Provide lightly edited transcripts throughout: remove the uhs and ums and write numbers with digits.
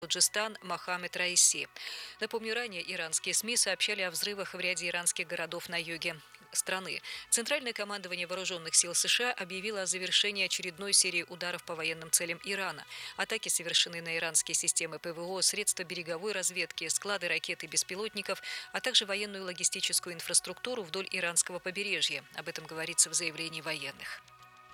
Балуджистан Мохаммед Раиси. Напомню, ранее иранские СМИ сообщали о взрывах в ряде иранских городов на юге страны. Центральное командование вооруженных сил США объявило о завершении очередной серии ударов по военным целям Ирана. Атаки совершены на иранские системы ПВО, средства береговой разведки, склады ракет и беспилотников, а также военную логистическую инфраструктуру вдоль иранского побережья. Об этом говорится в заявлении военных.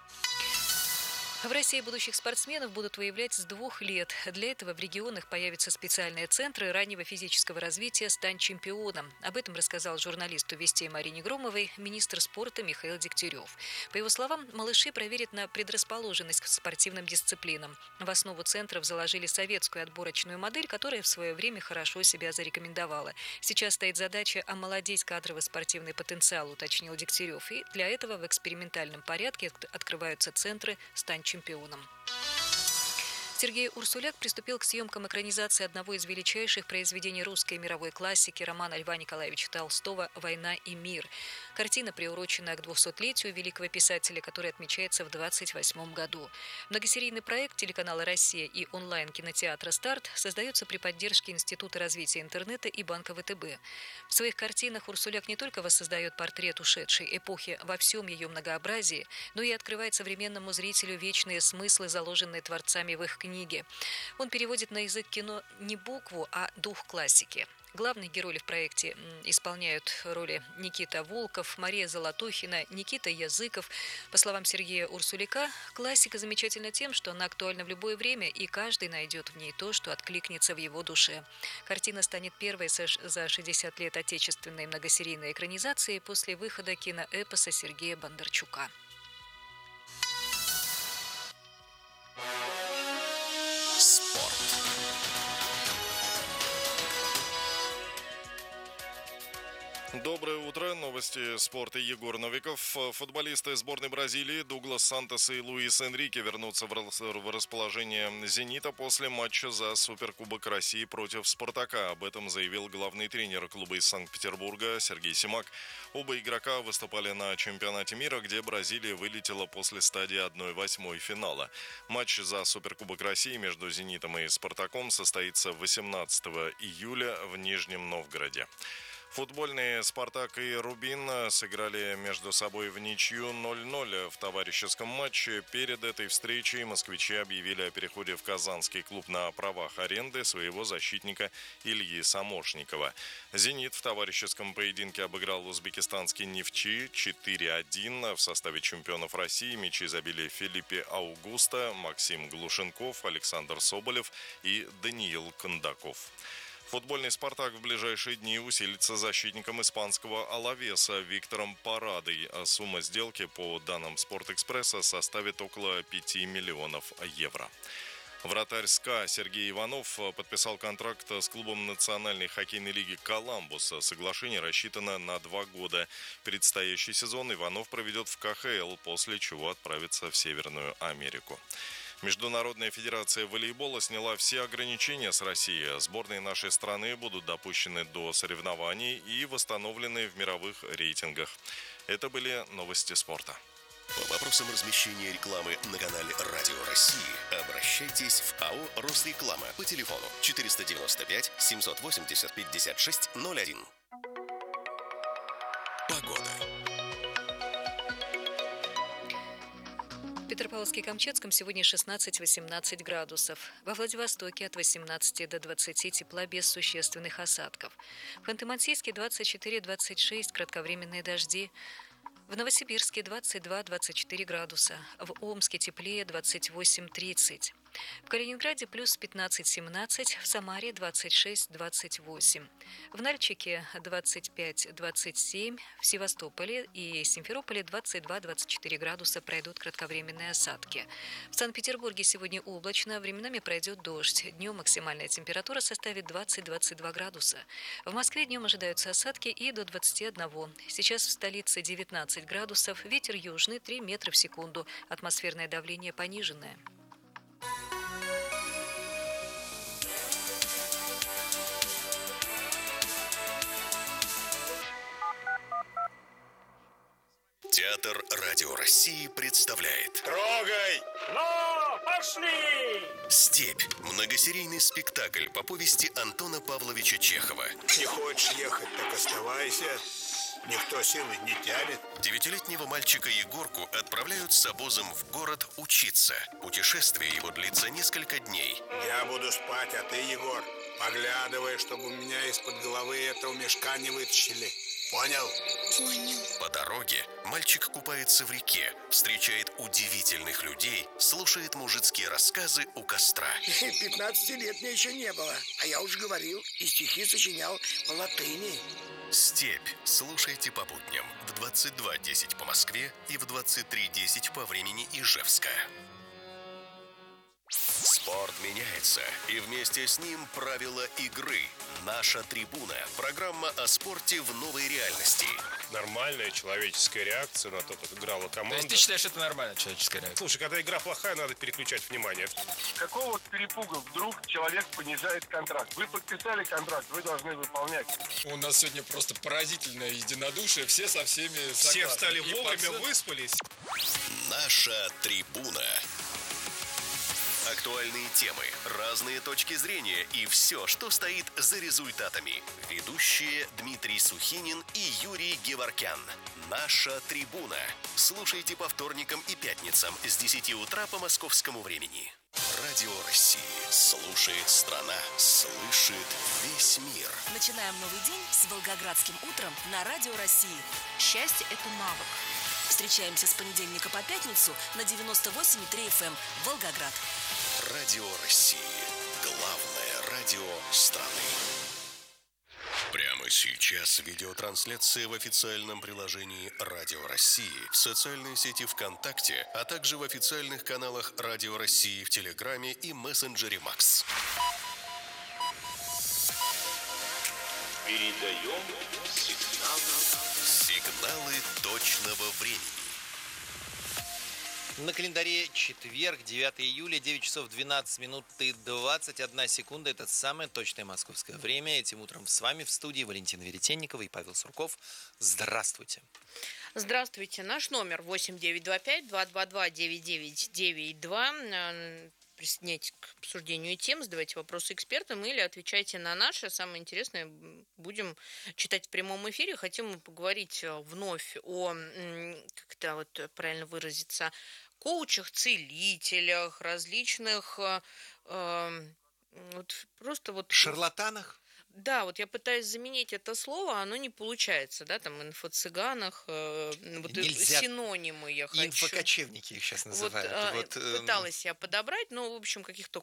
В России будущих спортсменов будут выявлять с 2 лет. Для этого в регионах появятся специальные центры раннего физического развития «Стань чемпионом». Об этом рассказал журналисту «Вестей» Марине Громовой министр спорта Михаил Дегтярев. По его словам, малыши проверят на предрасположенность к спортивным дисциплинам. В основу центров заложили советскую отборочную модель, которая в свое время хорошо себя зарекомендовала. Сейчас стоит задача омолодить кадровый спортивный потенциал, уточнил Дегтярев. И для этого в экспериментальном порядке открываются центры «Стань чемпионом». Сергей Урсуляк приступил к съемкам экранизации одного из величайших произведений русской и мировой классики романа Льва Николаевича Толстого «Война и мир». Картина, приуроченная к 200-летию великого писателя, который отмечается в 2028 году. Многосерийный проект телеканала «Россия» и онлайн-кинотеатра «Старт» создается при поддержке Института развития интернета и Банка ВТБ. В своих картинах Урсуляк не только воссоздает портрет ушедшей эпохи во всем ее многообразии, но и открывает современному зрителю вечные смыслы, заложенные творцами в их книги. Он переводит на язык кино не букву, а дух классики. Главных героев в проекте исполняют роли Никита Волков, Мария Золотухина, Никита Языков. По словам Сергея Урсуляка, классика замечательна тем, что она актуальна в любое время, и каждый найдет в ней то, что откликнется в его душе. Картина станет первой за 60 лет отечественной многосерийной экранизации после выхода киноэпоса Сергея Бондарчука. Доброе утро. Новости спорта. Егор Новиков. Футболисты сборной Бразилии Дуглас Сантос и Луис Энрике вернутся в расположение «Зенита» после матча за Суперкубок России против «Спартака». Об этом заявил главный тренер клуба из Санкт-Петербурга Сергей Симак. Оба игрока выступали на чемпионате мира, где Бразилия вылетела после стадии 1/8 финала. Матч за Суперкубок России между «Зенитом» и «Спартаком» состоится 18 июля в Нижнем Новгороде. Футбольные «Спартак» и «Рубин» сыграли между собой в ничью 0-0 в товарищеском матче. Перед этой встречей москвичи объявили о переходе в казанский клуб на правах аренды своего защитника Ильи Самошникова. «Зенит» в товарищеском поединке обыграл узбекистанский «Нефчи» 4-1. В составе чемпионов России мячи забили Филиппе Аугуста, Максим Глушенков, Александр Соболев и Даниил Кондаков. Футбольный «Спартак» в ближайшие дни усилится защитником испанского «Алавеса» Виктором Парадой. Сумма сделки, по данным «Спортэкспресса», составит около 5 миллионов евро. Вратарь СКА Сергей Иванов подписал контракт с клубом Национальной хоккейной лиги «Коламбус». Соглашение рассчитано на 2 года. Предстоящий сезон Иванов проведет в КХЛ, после чего отправится в Северную Америку. Международная федерация волейбола сняла все ограничения с России. Сборные нашей страны будут допущены до соревнований и восстановлены в мировых рейтингах. Это были новости спорта. По вопросам размещения рекламы на канале «Радио России» обращайтесь в АО «Росреклама» по телефону 495 780 56 01. Погода. В Петропавловске-Камчатском сегодня 16-18 градусов. Во Владивостоке от 18 до 20 тепла без существенных осадков. В Ханты-Мансийске 24-26 кратковременные дожди. В Новосибирске 22-24 градуса. В Омске теплее 28-30. В Калининграде плюс 15-17, в Самаре 26-28. В Нальчике 25-27, в Севастополе и Симферополе 22-24 градуса пройдут кратковременные осадки. В Санкт-Петербурге сегодня облачно, временами пройдет дождь. Днем максимальная температура составит 20-22 градуса. В Москве днем ожидаются осадки и до 21. Сейчас в столице 19 градусов, ветер южный 3 метра в секунду, атмосферное давление пониженное. Театр «Радио России» представляет. Трогай! Но! Пошли! «Степь» – многосерийный спектакль по повести Антона Павловича Чехова. Не хочешь ехать, так оставайся. Никто силы не тянет. 9-летнего мальчика Егорку отправляют с обозом в город учиться. Путешествие его длится несколько дней. Я буду спать, а ты, Егор, поглядывай, чтобы у меня из-под головы этого мешка не вытащили. Понял? Понял. По дороге мальчик купается в реке, встречает удивительных людей, слушает мужицкие рассказы у костра. 15 лет мне еще не было, а я уже говорил и стихи сочинял по латыни. «Степь» слушайте по будням в 22:10 по Москве и в 23:10 по времени Ижевска. Спорт меняется, и вместе с ним правила игры. «Наша трибуна» – программа о спорте в новой реальности. Нормальная человеческая реакция на то, как играла команда. То есть ты считаешь, это нормальная человеческая реакция? Слушай, когда игра плохая, надо переключать внимание. Какого перепуга вдруг человек понижает контракт? Вы подписали контракт, вы должны выполнять. У нас сегодня просто поразительное единодушие, все со всеми согласны. Все встали И вовремя, выспались. «Наша трибуна». Актуальные темы, разные точки зрения и все, что стоит за результатами. Ведущие Дмитрий Сухинин и Юрий Геворкян. «Наша трибуна». Слушайте по вторникам и пятницам с 10 утра по московскому времени. Радио России. Слушает страна. Слышит весь мир. Начинаем новый день с Волгоградским утром на Радио России. Счастье – это навык. Встречаемся с понедельника по пятницу на 98,3 FM Волгоград. Радио России. Главное радио страны. Прямо сейчас видеотрансляция в официальном приложении Радио России, в социальной сети ВКонтакте, а также в официальных каналах Радио России в Телеграме и мессенджере Макс. Передаем Сигналы точного времени. На календаре четверг, 9 июля, 9 часов 12 минут и 21 секунда. Это самое точное московское время. Этим утром с вами в студии Валентина Веретенникова и Павел Сурков. Здравствуйте. Здравствуйте. Наш номер 8925-222-9992. Присоединяйтесь к обсуждению тем, задавайте вопросы экспертам или отвечайте на наши. Самое интересное будем читать в прямом эфире. Хотим поговорить вновь о, как это вот правильно выразиться, коучах, целителях, различных вот просто вот Шарлатанах? Да, вот я пытаюсь заменить это слово, оно не получается, да, там инфо-цыганах, вот синонимы я хочу. Инфокочевники их сейчас называют. Пыталась я подобрать, но, в общем, каких-то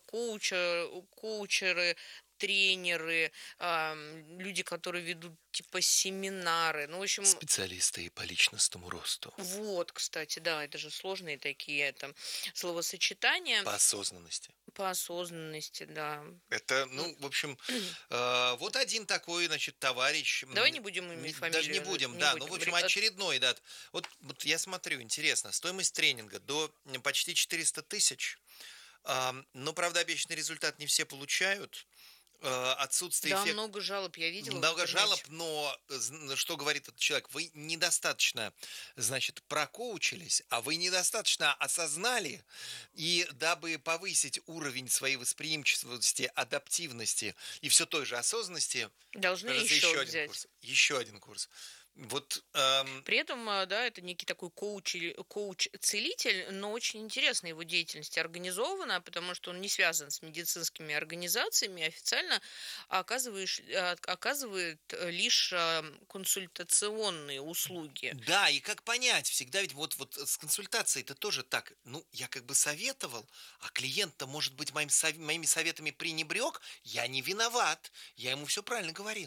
коучеры, тренеры, люди, которые ведут типа семинары, ну, в общем... Специалисты по личностному росту. Вот, кстати, да, это же сложные такие это словосочетания. По осознанности. По осознанности, да. Это, ну, в общем, вот один такой, значит, товарищ. Давай не будем иметь фамилию. Даже не будем, да. Ну, в общем, очередной, да. Вот я смотрю, интересно, стоимость тренинга до почти 400 тысяч. Но, правда, обещанный результат не все получают. Отсутствие да, эффекта. Много жалоб, я видела. Много жалоб, но что говорит этот человек? Вы недостаточно, значит, прокоучились, а вы недостаточно осознали, и дабы повысить уровень своей восприимчивости, адаптивности и все той же осознанности, должны еще взять. Еще один курс. Вот, При этом, да, это некий такой коуч-целитель, но очень интересная его деятельность организована, потому что он не связан с медицинскими организациями, официально оказывает лишь консультационные услуги. Да, и как понять, всегда ведь вот с консультацией это тоже так, ну, я как бы советовал, а клиент-то, может быть, моими советами пренебрег, я не виноват, я ему все правильно говорил.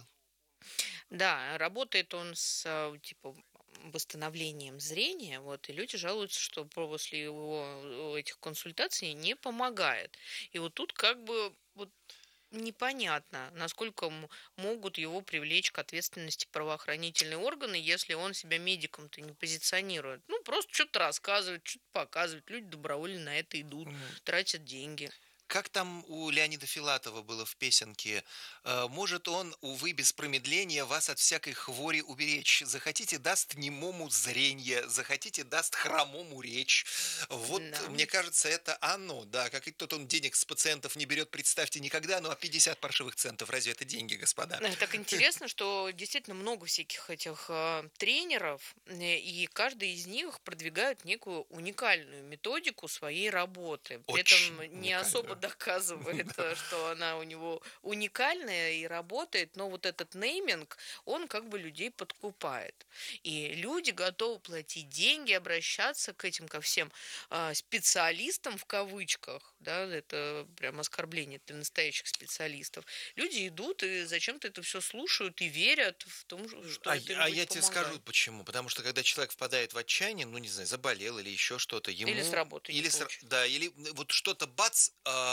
Да, работает он с типа восстановлением зрения, вот, и люди жалуются, что после его этих консультаций не помогает. И вот тут как бы вот непонятно, насколько могут его привлечь к ответственности правоохранительные органы, если он себя медиком-то не позиционирует. Ну, просто что-то рассказывает, что-то показывает. Люди добровольно на это идут, тратят деньги. как там у Леонида Филатова было в песенке? Может он, увы, без промедления вас от всякой хвори уберечь. Захотите, даст немому зрение, захотите, даст хромому речь. Вот, Да. мне кажется, это оно, да. Как и тот он денег с пациентов не берет, представьте, никогда, ну а 50 паршивых центов, разве это деньги, господа? Так интересно, что действительно много всяких этих тренеров, и каждый из них продвигает некую уникальную методику своей работы. При Очень этом не особо уникальную. доказывает, что она у него уникальная и работает, но вот этот нейминг, он как бы людей подкупает. И люди готовы платить деньги, обращаться к этим, ко всем специалистам в кавычках, да, это прям оскорбление для настоящих специалистов. Люди идут и зачем-то это все слушают и верят в том, что это им А будет я тебе помогать. скажу почему. Потому что когда человек впадает в отчаяние, ну не знаю, заболел или еще что-то, ему... Или с работы не получит. Да, или вот что-то бац,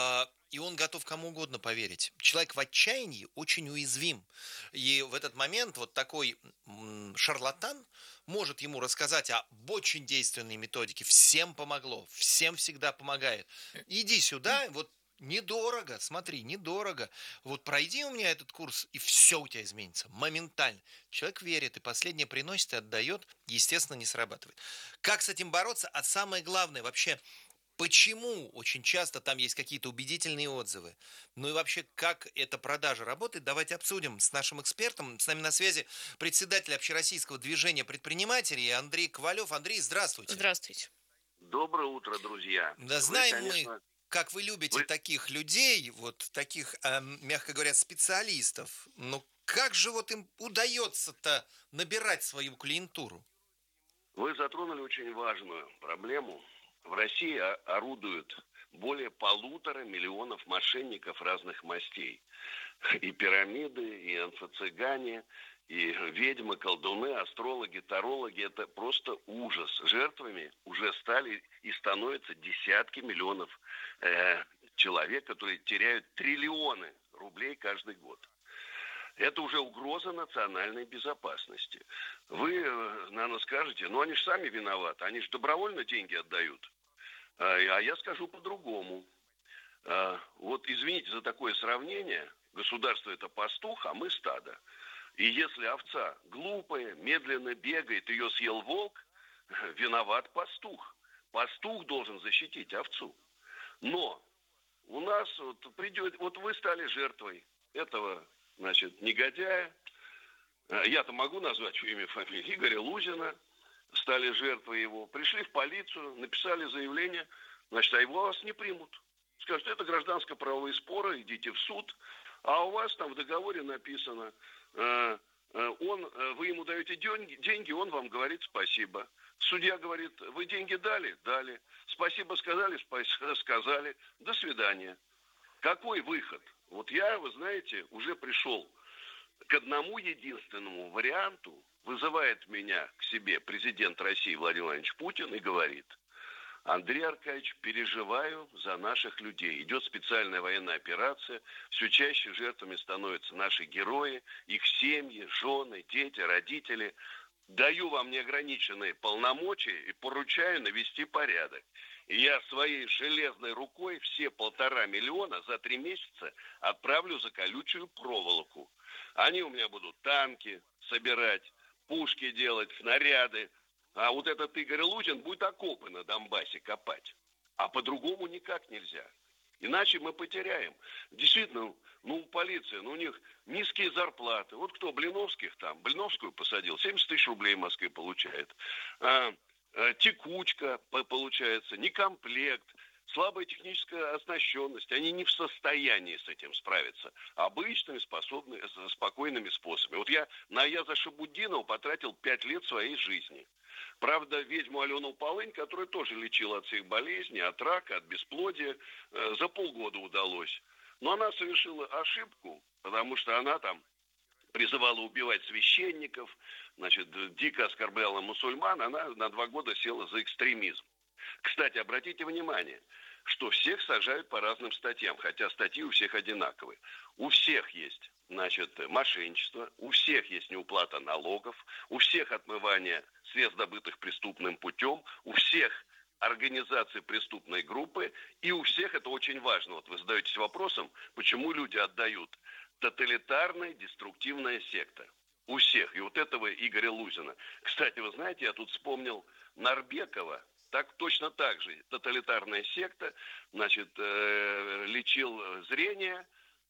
и он готов кому угодно поверить. Человек в отчаянии очень уязвим. И в этот момент вот такой шарлатан может ему рассказать об очень действенной методике. Всем помогло, всем всегда помогает. Иди сюда, вот недорого, смотри, недорого. Вот пройди у меня этот курс, и все у тебя изменится моментально. Человек верит, и последнее приносит и отдает, естественно, не срабатывает. Как с этим бороться? А самое главное, вообще, почему очень часто там есть какие-то убедительные отзывы? Ну и вообще, как эта продажа работает, давайте обсудим с нашим экспертом. С нами на связи председатель Общероссийского движения предпринимателей Андрей Ковалев. Андрей, здравствуйте. Здравствуйте. Доброе утро, друзья. Да, знаем мы, как вы любите таких людей, вот таких, мягко говоря, специалистов. Но как же вот им удается-то набирать свою клиентуру? Вы затронули очень важную проблему. В России орудуют более 1,5 миллиона мошенников разных мастей. И пирамиды, и инфо-цыгане, и ведьмы, колдуны, астрологи, тарологи. Это просто ужас. Жертвами уже стали и становятся десятки миллионов человек, которые теряют триллионы рублей каждый год. Это уже угроза национальной безопасности. Вы, наверное, скажете, ну они же сами виноваты, они же добровольно деньги отдают. А я скажу по-другому. Вот извините за такое сравнение, государство это пастух, а мы стадо. И если овца глупая, медленно бегает, ее съел волк, виноват пастух. Пастух должен защитить овцу. Но у нас вот придет, вот вы стали жертвой этого, значит, негодяя. Я-то могу назвать имя, фамилию Игоря Лузина. Стали жертвой его. Пришли в полицию, написали заявление, значит, а его вас не примут. Скажут, это гражданско-правовые споры, идите в суд. А у вас там в договоре написано, вы ему даете деньги, он вам говорит спасибо. Судья говорит, вы деньги дали? Дали. Спасибо сказали? Сказали. До свидания. Какой выход? Вот я, вы знаете, уже пришел к одному единственному варианту. Вызывает меня к себе президент России Владимир Владимирович Путин и говорит, Андрей Аркадьевич, переживаю за наших людей. Идет специальная военная операция. Все чаще жертвами становятся наши герои, их семьи, жены, дети, родители. Даю вам неограниченные полномочия и поручаю навести порядок. И я своей железной рукой все 1,5 миллиона за 3 месяца отправлю за колючую проволоку. Они у меня будут танки собирать, пушки делать, снаряды. А вот этот Игорь Лузин будет окопы на Донбассе копать. А по-другому никак нельзя. Иначе мы потеряем. Действительно, полиция, у них низкие зарплаты. Вот кто Блиновских там, Блиновскую посадил, 70 тысяч рублей в Москве получает. Текучка получается, некомплект, слабая техническая оснащенность. Они не в состоянии с этим справиться обычными, спокойными способами. Вот я на Аяза Шабуддинова потратил 5 лет своей жизни. Правда, ведьму Алену Полынь, которая тоже лечила от всех болезней, от рака, от бесплодия, за полгода удалось. Но она совершила ошибку, потому что она там призывала убивать священников, значит, дико оскорбляла мусульман, она на 2 года села за экстремизм. Кстати, обратите внимание, что всех сажают по разным статьям, хотя статьи у всех одинаковые. У всех есть, значит, мошенничество, у всех есть неуплата налогов, у всех отмывание средств, добытых преступным путем, у всех организации преступной группы, и у всех это очень важно. Вот вы задаетесь вопросом, почему люди отдают. Тоталитарная деструктивная секта. У всех. И вот этого Игоря Лузина. Кстати, вы знаете, я тут вспомнил Нарбекова. Точно так же. Тоталитарная секта, значит, лечил зрение.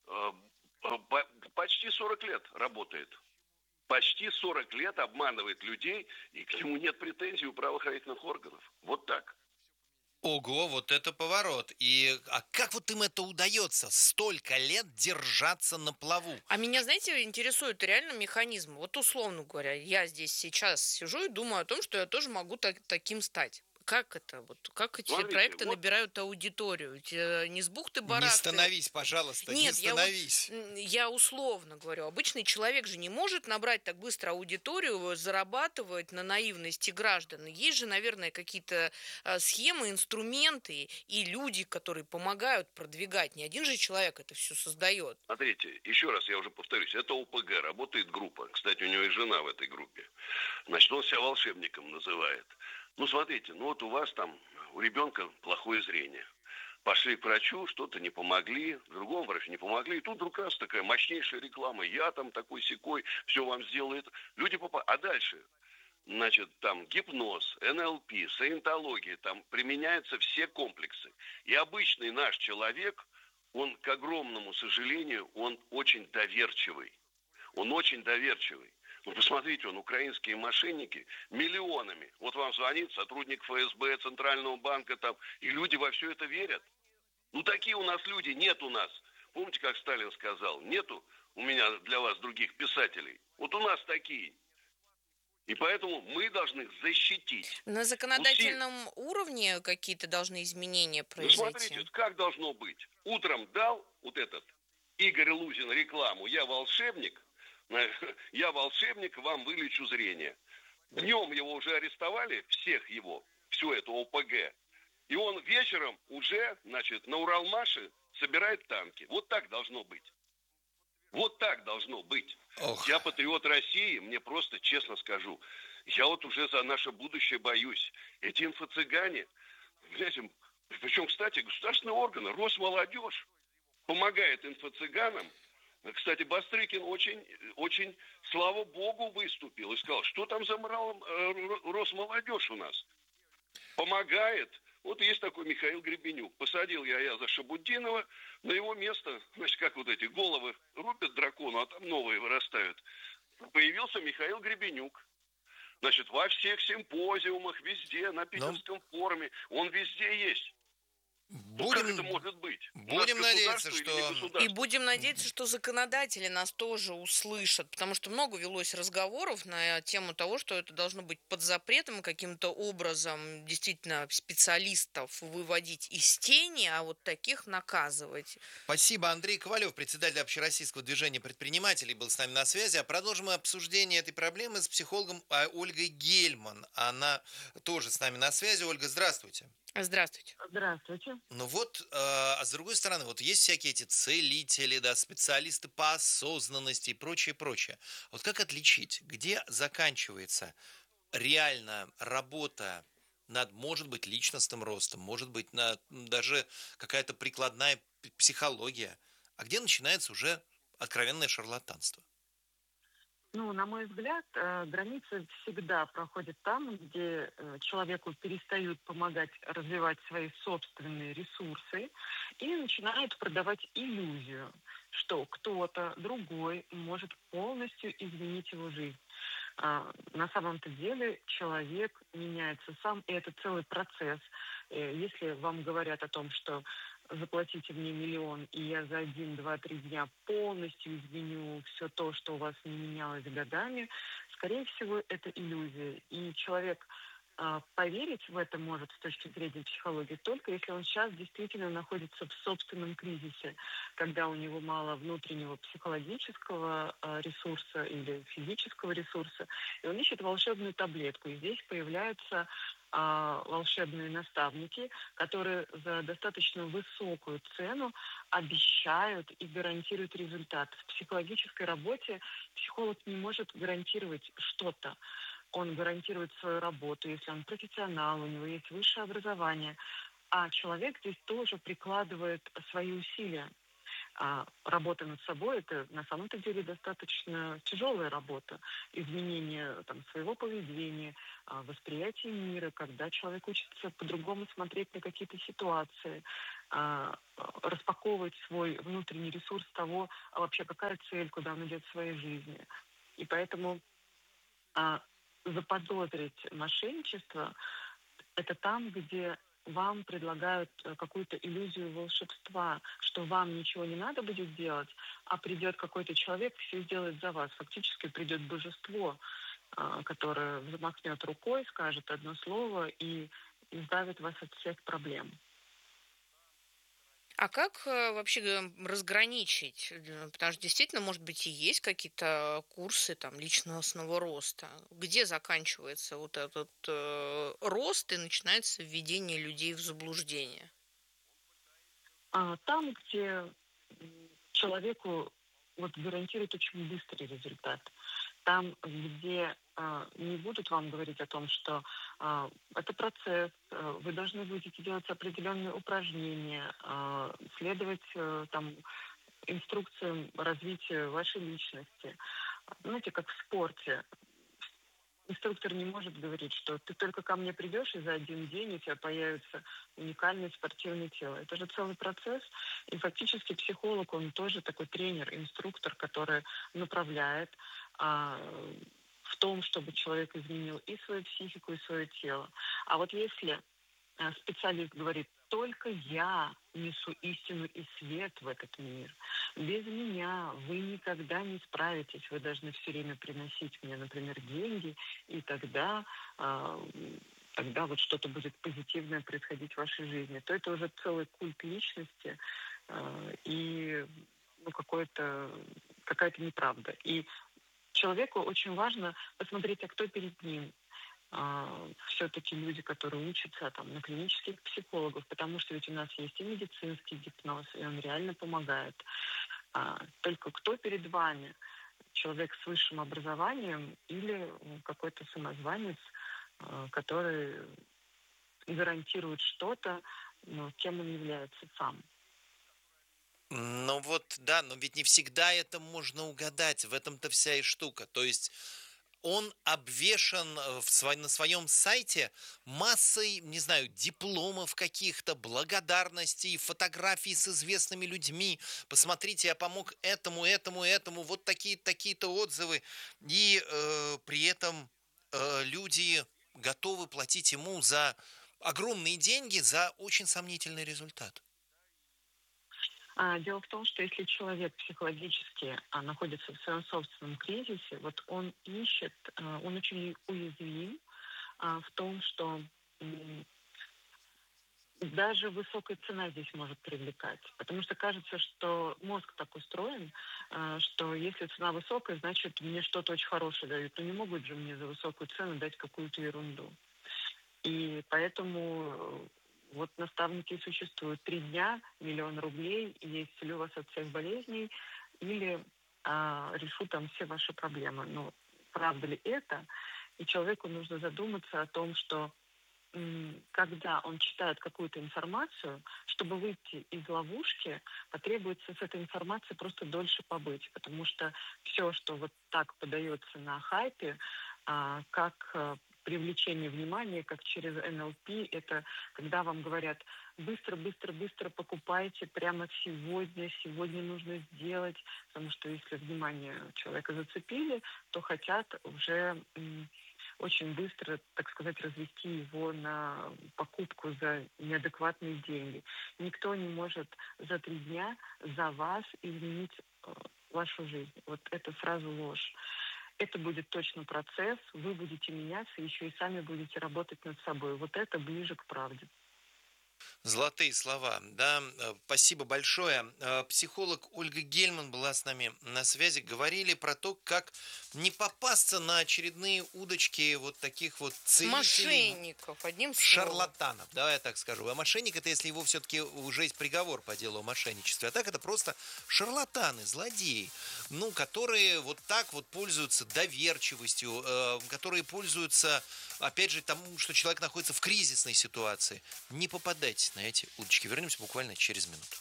Почти 40 лет работает. Почти 40 лет обманывает людей, и к нему нет претензий у правоохранительных органов. Вот так. Ого, вот это поворот. А как вот им это удается столько лет держаться на плаву? А меня, знаете, интересует реально механизм. Вот условно говоря, я здесь сейчас сижу и думаю о том, что я тоже могу таким стать. Как это? Как эти проекты набирают аудиторию? Не с бухты-барахты. Не становись, пожалуйста, Нет, не становись. Я условно говорю. Обычный человек же не может набрать так быстро аудиторию, зарабатывать на наивности граждан. Есть же, наверное, какие-то схемы, инструменты и люди, которые помогают продвигать. Не один же человек это все создает. Смотрите, еще раз я уже повторюсь. Это ОПГ, работает группа. Кстати, у него и жена в этой группе. Значит, он себя волшебником называет. Ну, смотрите, вот у вас там, у ребенка плохое зрение. Пошли к врачу, что-то не помогли, другому врачу не помогли. И тут вдруг раз такая мощнейшая реклама. Я там такой-сякой, все вам сделает. Люди попадают. А дальше, значит, там гипноз, НЛП, саентология, там применяются все комплексы. И обычный наш человек, он, к огромному сожалению, он очень доверчивый. Он очень доверчивый. Ну, посмотрите, украинские мошенники миллионами. Вот вам звонит сотрудник ФСБ, Центрального банка там, и люди во все это верят. Ну, такие у нас люди, нет у нас. Помните, как Сталин сказал, нету у меня для вас других писателей. Вот у нас такие. И поэтому мы должны их защитить. На законодательном уровне какие-то должны изменения произойти? Ну, смотрите, как должно быть. Утром дал вот этот Игорь Лузин рекламу «Я волшебник», вам вылечу зрение. Днем его уже арестовали, всю эту ОПГ. И он вечером уже, значит, на Уралмаше собирает танки. Вот так должно быть. Вот так должно быть. Ох. Я патриот России, мне просто, честно скажу, я вот уже за наше будущее боюсь. Эти инфо-цыгане, знаете, причем, кстати, государственные органы, Росмолодежь помогает инфо-цыганам. Кстати, Бастрыкин очень, слава богу, выступил и сказал, что там за Росмолодежь у нас. Помогает. Вот есть такой Михаил Гребенюк. Посадил я за Шабуддинова, на его место, значит, как вот эти головы рубят дракону, а там новые вырастают. Появился Михаил Гребенюк. Значит, во всех симпозиумах, везде, на Питерском форуме, он везде есть. Как это может быть? Будем надеяться, что... И будем надеяться, что законодатели нас тоже услышат, потому что много велось разговоров на тему того, что это должно быть под запретом, каким-то образом действительно специалистов выводить из тени, а вот таких наказывать. Спасибо. Андрей Ковалев, председатель Общероссийского движения предпринимателей, был с нами на связи. А продолжим обсуждение этой проблемы с психологом Ольгой Гельман. Она тоже с нами на связи. Ольга, здравствуйте. Здравствуйте. Здравствуйте. Ну вот, а с другой стороны, вот есть всякие эти целители, да, специалисты по осознанности и прочее, прочее. Вот как отличить, где заканчивается реально работа над, может быть, личностным ростом, может быть, даже какая-то прикладная психология, а где начинается уже откровенное шарлатанство? Ну, на мой взгляд, граница всегда проходит там, где человеку перестают помогать развивать свои собственные ресурсы и начинают продавать иллюзию, что кто-то другой может полностью изменить его жизнь. На самом-то деле человек меняется сам, и это целый процесс. Если вам говорят о том, что заплатите мне 1 000 000, и я за 1, 2, 3 дня полностью изменю все то, что у вас не менялось годами, скорее всего, это иллюзия. И человек поверить в это может с точки зрения психологии только если он сейчас действительно находится в собственном кризисе, когда у него мало внутреннего психологического ресурса или физического ресурса, и он ищет волшебную таблетку. И здесь появляются волшебные наставники, которые за достаточно высокую цену обещают и гарантируют результат. В психологической работе психолог не может гарантировать что-то. он гарантирует свою работу, если он профессионал, у него есть высшее образование. А человек здесь тоже прикладывает свои усилия. Работа над собой — это на самом-то деле достаточно тяжелая работа. Изменение своего поведения, восприятия мира, когда человек учится по-другому смотреть на какие-то ситуации, распаковывать свой внутренний ресурс того, вообще какая цель, куда он идет в своей жизни. И поэтому заподозрить мошенничество — это там, где вам предлагают какую-то иллюзию волшебства, что вам ничего не надо будет делать, а придет какой-то человек, все сделает за вас. Фактически придет божество, которое взмахнет рукой, скажет одно слово и избавит вас от всех проблем. А как вообще разграничить? Потому что действительно, может быть, и есть какие-то курсы там личностного роста. Где заканчивается вот этот рост и начинается введение людей в заблуждение? Там, где человеку гарантирует очень быстрый результат. Там, где не будут вам говорить о том, что это процесс, вы должны будете делать определенные упражнения, следовать инструкциям развития вашей личности. Знаете, как в спорте. Инструктор не может говорить, что ты только ко мне придешь, и за один день у тебя появится уникальное спортивное тело. Это же целый процесс. И фактически психолог, он тоже такой тренер, инструктор, который направляет в том, чтобы человек изменил и свою психику, и свое тело. А вот если специалист говорит: только я несу истину и свет в этот мир. Без меня вы никогда не справитесь. Вы должны все время приносить мне, например, деньги, и тогда вот что-то будет позитивное происходить в вашей жизни. То это уже целый культ личности и какая-то неправда. И человеку очень важно посмотреть, а кто перед ним. Все-таки люди, которые учатся на клинических психологов, потому что ведь у нас есть и медицинский гипноз, и он реально помогает. Только кто перед вами? Человек с высшим образованием или какой-то самозванец, который гарантирует что-то, но кем он является сам. Ну вот, да, но ведь не всегда это можно угадать, в этом-то вся и штука. То есть он обвешан на своем сайте массой, не знаю, дипломов каких-то, благодарностей, фотографий с известными людьми. Посмотрите, я помог этому, вот такие-то отзывы. И при этом люди готовы платить ему за огромные деньги за очень сомнительный результат. Дело в том, что если человек психологически находится в своем собственном кризисе, он ищет, он очень уязвим в том, что даже высокая цена здесь может привлекать. Потому что кажется, что мозг так устроен, что если цена высокая, значит, мне что-то очень хорошее дают. Но не могут же мне за высокую цену дать какую-то ерунду. И поэтому наставники существуют. 3 дня, 1 000 000 рублей, и я исцелю вас от всех болезней, или решу все ваши проблемы. Но правда ли это? И человеку нужно задуматься о том, что когда он читает какую-то информацию, чтобы выйти из ловушки, потребуется с этой информацией просто дольше побыть. Потому что все, что вот так подается на хайпе, как привлечение внимания, как через НЛП, это когда вам говорят: быстро покупайте прямо сегодня нужно сделать, потому что если внимание человека зацепили, то хотят уже очень быстро, так сказать, развести его на покупку за неадекватные деньги. Никто не может за 3 дня за вас изменить вашу жизнь. Вот это сразу ложь. Это будет точно процесс, вы будете меняться, еще и сами будете работать над собой. Вот это ближе к правде. Золотые слова, да, спасибо большое. Психолог Ольга Гельман была с нами на связи. Говорили про то, как не попасться на очередные удочки вот таких вот целителей. Мошенников, одним словом. Шарлатанов, давай я так скажу. А мошенник — это если его все-таки уже есть приговор по делу о мошенничестве. А так это просто шарлатаны, злодеи, которые вот так вот пользуются доверчивостью, которые пользуются, опять же, тому, что человек находится в кризисной ситуации. Не попадайтесь на эти удочки. Вернемся буквально через минуту.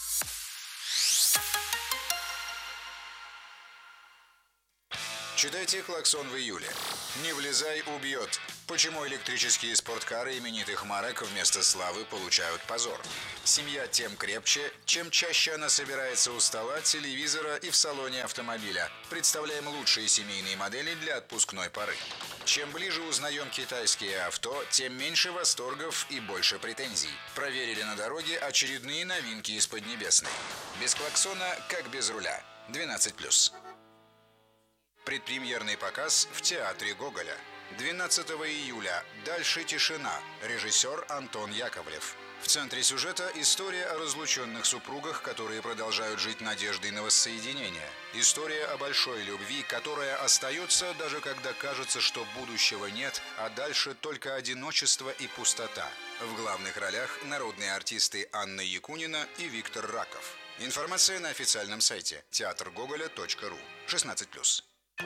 Читайте «Клаксон» в июле. Не влезай, убьет. Почему электрические спорткары именитых марок вместо славы получают позор? Семья тем крепче, чем чаще она собирается у стола, телевизора и в салоне автомобиля. Представляем лучшие семейные модели для отпускной поры. Чем ближе узнаем китайские авто, тем меньше восторгов и больше претензий. Проверили на дороге очередные новинки из Поднебесной. Без клаксона, как без руля. 12+. Предпремьерный показ в театре Гоголя. 12 июля. «Дальше тишина». Режиссер Антон Яковлев. В центре сюжета история о разлученных супругах, которые продолжают жить надеждой на воссоединение. История о большой любви, которая остается, даже когда кажется, что будущего нет, а дальше только одиночество и пустота. В главных ролях народные артисты Анна Якунина и Виктор Раков. Информация на официальном сайте театргоголя.ру. 16+.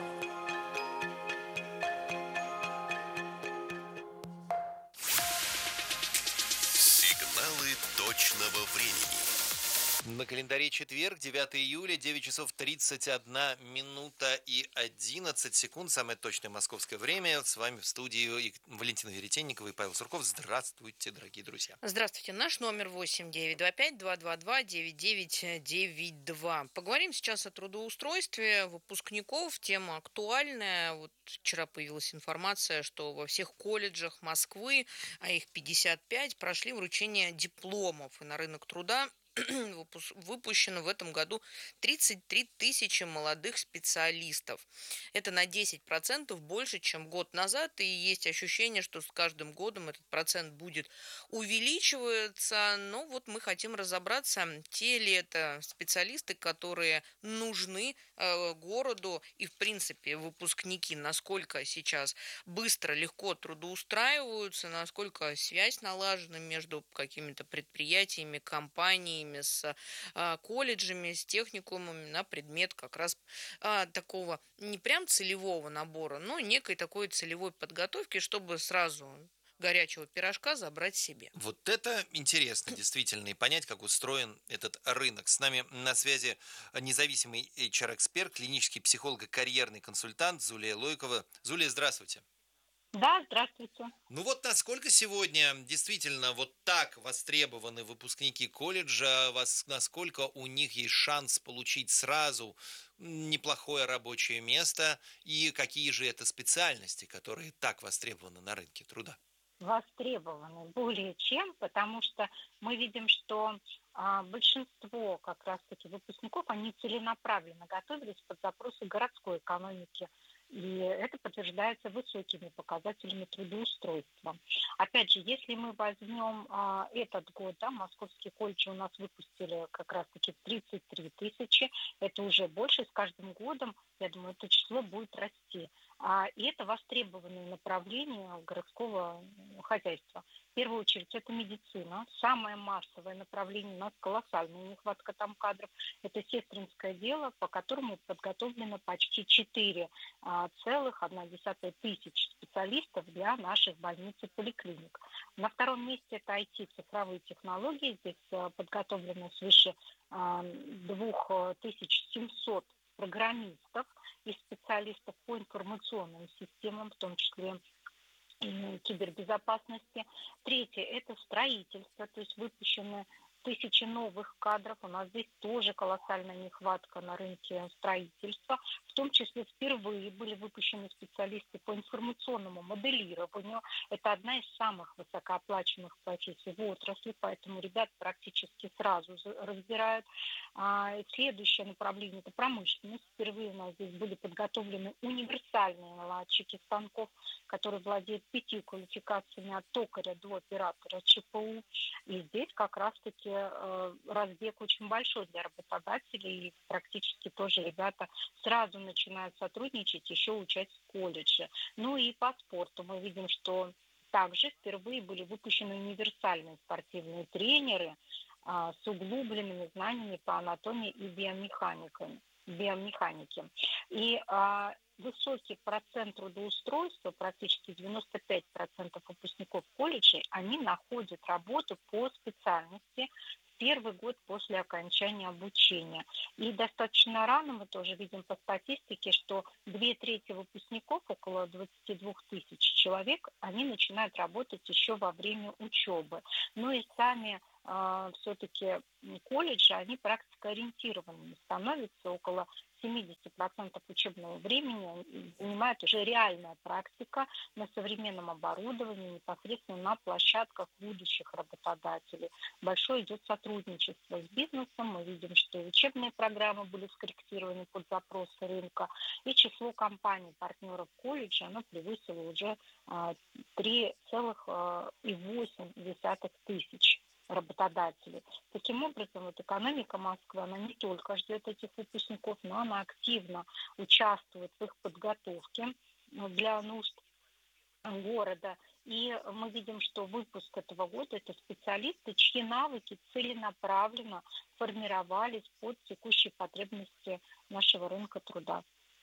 Сигналы точного времени. На календаре четверг, 9 июля, 9 часов 31 минута и 11 секунд. Самое точное московское время. С вами в студии Валентина Веретенникова и Павел Сурков. Здравствуйте, дорогие друзья. Здравствуйте. Наш номер 8-925-222-9992. Поговорим сейчас о трудоустройстве выпускников. Тема актуальная. Вот вчера появилась информация, что во всех колледжах Москвы, а их 55, прошли вручение дипломов. И на рынок труда выпущено в этом году 33 тысячи молодых специалистов. Это на 10% больше, чем год назад, и есть ощущение, что с каждым годом этот процент будет увеличиваться. Но вот мы хотим разобраться, те ли это специалисты, которые нужны городу, и в принципе выпускники, насколько сейчас быстро, легко трудоустраиваются, насколько связь налажена между какими-то предприятиями, компаниями, с колледжами, с техникумами на предмет как раз такого не прям целевого набора, но некой такой целевой подготовки, чтобы сразу горячего пирожка забрать себе. Вот это интересно, действительно, и понять, как устроен этот рынок. С нами на связи независимый HR-эксперт, клинический психолог и карьерный консультант Зулия Лойкова. Зулия, здравствуйте. Да, здравствуйте. Ну вот насколько сегодня действительно вот так востребованы выпускники колледжа, насколько у них есть шанс получить сразу неплохое рабочее место, и какие же это специальности, которые так востребованы на рынке труда? Востребованы более чем, потому что мы видим, что большинство как раз-таки выпускников, они целенаправленно готовились под запросы городской экономики. И это подтверждается высокими показателями трудоустройства. Опять же, если мы возьмем этот год, да, московские колледжи у нас выпустили как раз-таки 33 тысячи, это уже больше, с каждым годом, я думаю, это число будет расти. И это востребованные направления городского хозяйства. В первую очередь это медицина. Самое массовое направление, у нас колоссальная нехватка там кадров. Это сестринское дело, по которому подготовлено почти 4,1 тысяч специалистов для наших больниц и поликлиник. На втором месте это IT, цифровые технологии. Здесь подготовлено свыше 2700 программистов и специалистов по информационным системам, в том числе кибербезопасности. Третье – это строительство, то есть выпущены тысячи новых кадров. У нас здесь тоже колоссальная нехватка на рынке строительства. В том числе впервые были выпущены специалисты по информационному моделированию. Это одна из самых высокооплачиваемых профессий в отрасли, поэтому ребят практически сразу разбирают. Следующее направление – это промышленность. Впервые у нас здесь были подготовлены универсальные наладчики станков, которые владеют 5 квалификациями от токаря до оператора ЧПУ. И здесь как раз-таки разбег очень большой для работодателей. И практически тоже ребята сразу начинают сотрудничать, еще учась в колледже. Ну и по спорту мы видим, что также впервые были выпущены универсальные спортивные тренеры с углубленными знаниями по анатомии и биомеханике. И высокий процент трудоустройства, практически 95% выпускников колледжей, они находят работу по специальности в первый год после окончания обучения. И достаточно рано мы тоже видим по статистике, что 2/3 выпускников, около 22 тысяч человек, они начинают работать еще во время учебы. Ну и сами все-таки колледжи, они практикоориентированными становятся, около 70% учебного времени занимает уже реальная практика на современном оборудовании, непосредственно на площадках будущих работодателей. Большое идет сотрудничество с бизнесом. Мы видим, что учебные программы были скорректированы под запросы рынка, и число компаний-партнеров колледжа оно превысило уже 3,8 тысяч работодателей. Таким образом, вот экономика Москвы, она не только ждет этих выпускников, но она активно участвует в их подготовке для нужд города. И мы видим, что выпуск этого года – это специалисты, чьи навыки целенаправленно формировались под текущие потребности нашего рынка труда.